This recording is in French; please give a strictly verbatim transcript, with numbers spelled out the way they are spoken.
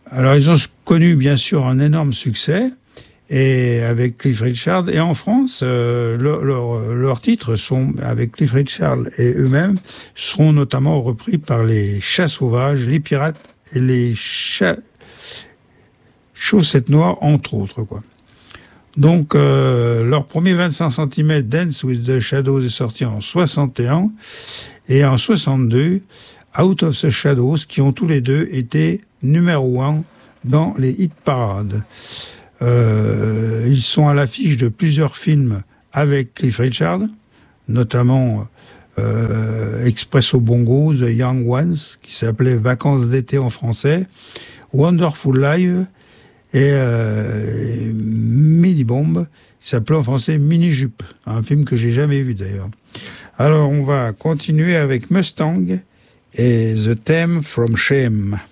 Alors, ils ont connu, bien sûr, un énorme succès, et avec Cliff Richard. Et en France, euh, leurs leur, leur titres sont, avec Cliff Richard et eux-mêmes, seront notamment repris par les Chats Sauvages, les Pirates et les Chats... Chaussettes Noires, entre autres, quoi. Donc, euh, leur premier vingt-cinq centimètres, Dance with the Shadows, est sorti en soixante et un, et en soixante-deux, Out of the Shadows, qui ont tous les deux été numéro un dans les hit parades. Euh, ils sont à l'affiche de plusieurs films avec Cliff Richard, notamment euh, Expresso Bongo, The Young Ones, qui s'appelait Vacances d'été en français, Wonderful Life, et euh, Midi Bomb, qui s'appelait en français Mini Jupe, un film que j'ai jamais vu d'ailleurs. Alors on va continuer avec Mustang et The Theme from Shame.